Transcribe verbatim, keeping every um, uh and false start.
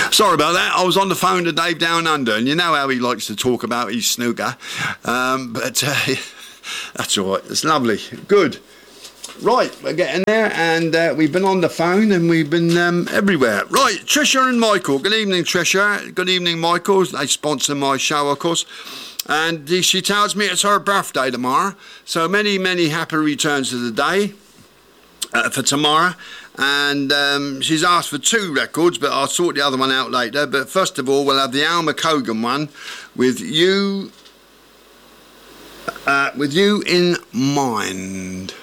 Sorry about that. I was on the phone to Dave Down Under, and you know how he likes to talk about his snooker. Um, but uh, that's all right. It's lovely. Good. Right, we're getting there, and uh, we've been on the phone, and we've been um, everywhere. Right, Tricia and Michael. Good evening, Tricia. Good evening, Michael. They sponsor my show, of course. And she tells me it's her birthday tomorrow. So many, many happy returns of the day uh, for tomorrow. And um, she's asked for two records, but I'll sort the other one out later. But first of all, we'll have the Al McCogan one with you, uh, with you in mind.